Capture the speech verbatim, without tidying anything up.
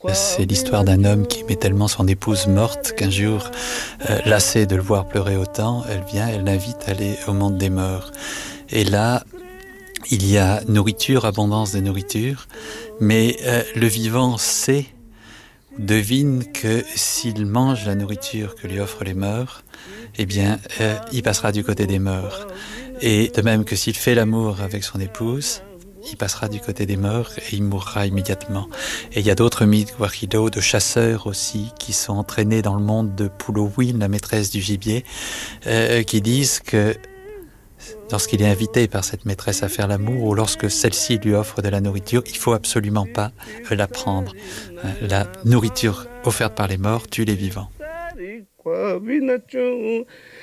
C'est l'histoire d'un homme qui aimait tellement son épouse morte qu'un jour, euh, lassée de le voir pleurer autant, elle vient, elle l'invite à aller au monde des morts. Et là, il y a nourriture, abondance de nourriture, mais euh, le vivant sait, devine que s'il mange la nourriture que lui offrent les morts, eh bien, euh, il passera du côté des morts. Et de même que s'il fait l'amour avec son épouse, il passera du côté des morts et il mourra immédiatement. Et il y a d'autres mythes, guajido, de chasseurs aussi, qui sont entraînés dans le monde de Pulowin, la maîtresse du gibier, euh, qui disent que lorsqu'il est invité par cette maîtresse à faire l'amour ou lorsque celle-ci lui offre de la nourriture, il ne faut absolument pas la prendre. La nourriture offerte par les morts tue les vivants.